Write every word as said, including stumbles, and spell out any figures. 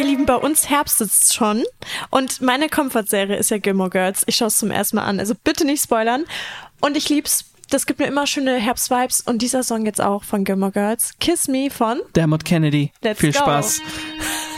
ihr Lieben, bei uns herbstet es schon und meine Comfort-Serie ist ja Gilmore Girls. Ich schaue es zum ersten Mal an, also bitte nicht spoilern. Und ich lieb's, das gibt mir immer schöne Herbst-Vibes und dieser Song jetzt auch von Gilmore Girls. Kiss Me von Dermot Kennedy. Let's Viel go. Spaß.